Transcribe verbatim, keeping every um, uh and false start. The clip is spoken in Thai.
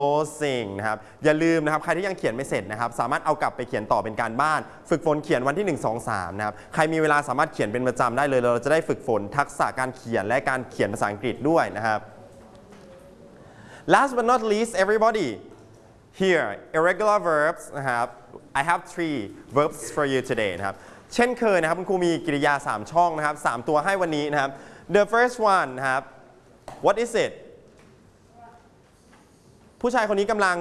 closing นะครับอย่าลืมนะครับใครที่ยังเขียนไม่เสร็จนะครับสามารถเอากลับไปเขียนต่อเป็นการบ้านฝึกฝนเขียนวันที่หนึ่ง สอง สามนะครับใครมีเวลาสามารถเขียนเป็นประจำได้เลยเราจะได้ฝึกฝนทักษะการเขียนและการเขียนภาษาอังกฤษด้วยนะครับ last but not least everybody here irregular verbs นะครับ I have three verbs for you today นะครับเช่นเคยนะครับคุณครูมีกริยาสามช่องนะครับสามตัวให้วันนี้นะครับ the first one นะครับ what is it ผู้ชายคนนี้กำลัง